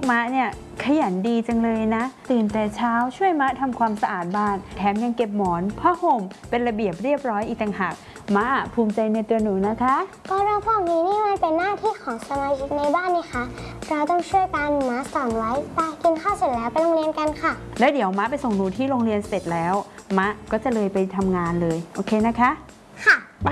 มะเนี่ยขยันดีจังเลยนะตื่นแต่เช้าช่วยมะทำความสะอาดบ้านแถมยังเก็บหมอนผ้าห่มเป็นระเบียบเรียบร้อยอีกต่างหากมะภูมิใจในตัวหนูนะคะก็เรื่องพวกนี้นี่มันเป็นหน้าที่ของสมาชิกในบ้านนี่คะเราต้องช่วยกันมะสอนไว้ไปกินข้าวเสร็จแล้วไปโรงเรียนกันค่ะแล้วเดี๋ยวมะไปส่งหนูที่โรงเรียนเสร็จแล้วมะก็จะเลยไปทำงานเลยโอเคนะคะ